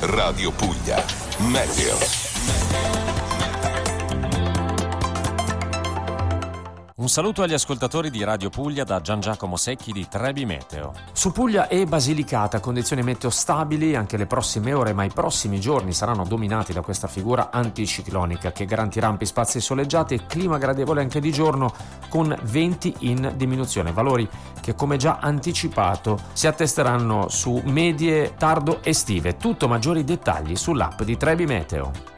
Radio Puglia. Meteo. Un saluto agli ascoltatori di Radio Puglia da Gian Giacomo Secchi di Trebi Meteo. Su Puglia e Basilicata condizioni meteo stabili anche le prossime ore, ma i prossimi giorni saranno dominati da questa figura anticiclonica che garantirà ampi spazi soleggiati e clima gradevole anche di giorno, con venti in diminuzione, valori che come già anticipato si attesteranno su medie tardo estive. Tutto maggiori dettagli sull'app di Trebi Meteo.